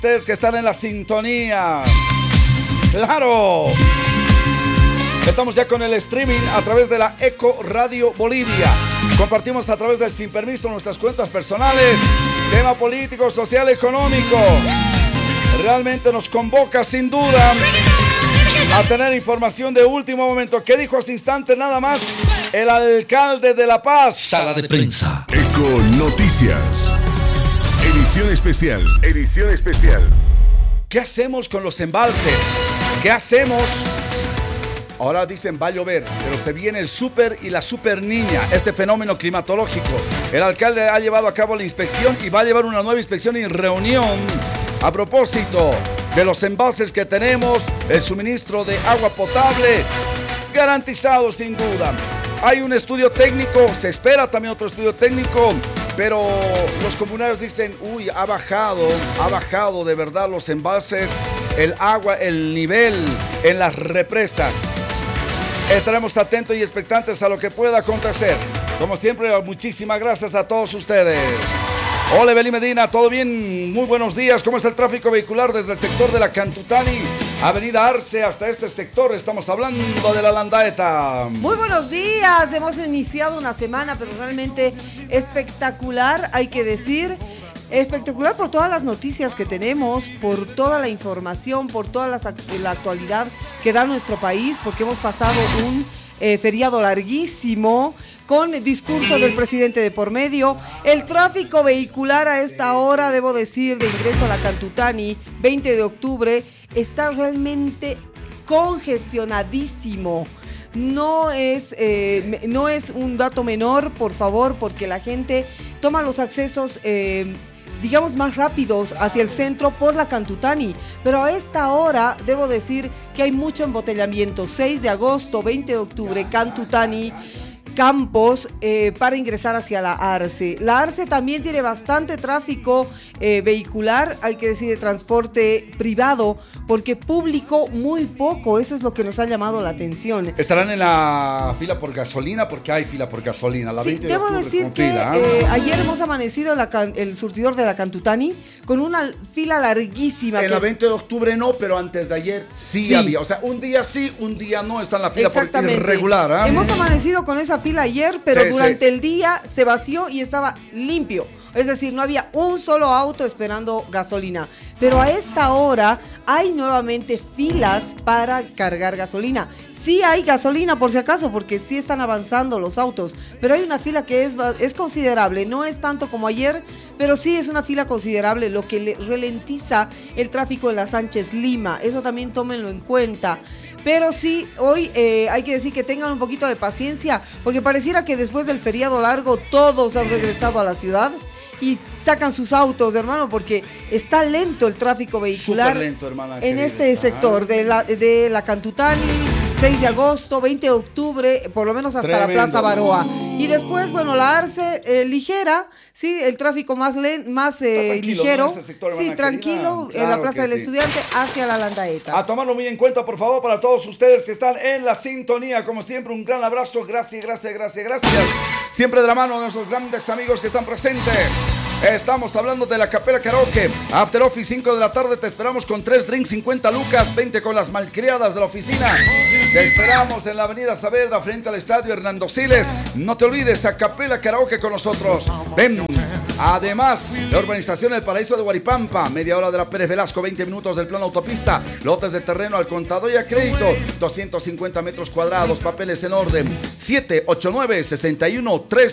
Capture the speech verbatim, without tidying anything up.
Ustedes que están en la sintonía. ¡Claro! Estamos ya con el streaming a través de la Eco Radio Bolivia. Compartimos a través del Sin Permiso nuestras cuentas personales. Tema político, social, económico. Realmente nos convoca sin duda a tener información de último momento. ¿Qué dijo hace instante nada más el alcalde de La Paz? Sala de prensa. Eco Noticias. Edición especial. Edición especial. ¿Qué hacemos con los embalses? ¿Qué hacemos? Ahora dicen va a llover, pero se viene el super y la super niña, este fenómeno climatológico. El alcalde ha llevado a cabo la inspección y va a llevar una nueva inspección y reunión a propósito de los embalses que tenemos, el suministro de agua potable garantizado sin duda. Hay un estudio técnico, se espera también otro estudio técnico, pero los comunarios dicen, uy, ha bajado, ha bajado de verdad los embalses, el agua, el nivel en las represas. Estaremos atentos y expectantes a lo que pueda acontecer. Como siempre, muchísimas gracias a todos ustedes. Hola, Evelyn Medina, ¿todo bien? Muy buenos días. ¿Cómo está el tráfico vehicular desde el sector de la Cantutani, Avenida Arce, hasta este sector? Estamos hablando de la Landaeta. Muy buenos días. Hemos iniciado una semana, pero realmente espectacular, hay que decir. Espectacular por todas las noticias que tenemos, por toda la información, por toda la, la actualidad que da nuestro país, porque hemos pasado un eh, feriado larguísimo con el discurso del presidente de por medio. El tráfico vehicular a esta hora, debo decir, de ingreso a la Cantutani, veinte de octubre, está realmente congestionadísimo. No es, eh, no es un dato menor, por favor, porque la gente toma los accesos eh, digamos más rápidos hacia el centro por la Cantutani, pero a esta hora debo decir que hay mucho embotellamiento. Seis de agosto, veinte de octubre, Cantutani, Campos, eh, para ingresar hacia la Arce. La Arce también tiene bastante tráfico eh, vehicular, hay que decir de transporte privado, porque público muy poco. Eso es lo que nos ha llamado la atención. ¿Estarán en la fila por gasolina? Porque hay fila por gasolina. La sí, veinte de debo octubre decir con que fila, ¿eh? eh, ayer hemos amanecido la can, el surtidor de la Cantutani con una fila larguísima. En que... la veinte de octubre no, pero antes de ayer sí, sí había. O sea, un día sí, un día no está en la fila por Exactamente. irregular. ¿eh? Hemos amanecido con esa fila ayer, pero sí, durante sí. el día se vació y estaba limpio. Es decir, no había un solo auto esperando gasolina. Pero a esta hora hay nuevamente filas para cargar gasolina. Sí hay gasolina por si acaso, porque sí están avanzando los autos. Pero hay una fila que es, es considerable. No es tanto como ayer, pero sí es una fila considerable, lo que le ralentiza el tráfico en la Sánchez Lima. Eso también tómenlo en cuenta. Pero sí, hoy eh, hay que decir que tengan un poquito de paciencia, porque pareciera que después del feriado largo todos han regresado a la ciudad y sacan sus autos, hermano, porque está lento el tráfico vehicular. Súper lento, hermana, en querida, este está, sector ¿eh? de la, de la Cantutani, seis de agosto, veinte de octubre, por lo menos hasta Tremendo. la Plaza Baroa. Y después, bueno, la Arce eh, ligera, sí, el tráfico más, len, más eh, ligero. ¿No? Sector, sí, tranquilo, querida. en la Claro Plaza del sí. Estudiante hacia la Landaeta. A tomarlo muy en cuenta, por favor, para todos ustedes que están en la sintonía. Como siempre, un gran abrazo. Gracias, gracias, gracias, gracias. Siempre de la mano de nuestros grandes amigos que están presentes. Estamos hablando de la Capela Karaoke. After Office, cinco de la tarde. Te esperamos con tres drinks, cincuenta lucas, veinte con las malcriadas de la oficina. Te esperamos en la avenida Saavedra, frente al estadio Hernando Siles. No te olvides, a Capela Karaoke con nosotros. Ven. Además, la urbanización El Paraíso de Guaripampa, media hora de la Pérez Velasco, veinte minutos del plano autopista, lotes de terreno al contado y a crédito, doscientos cincuenta metros cuadrados, papeles en orden, siete ocho nueve, seis uno tres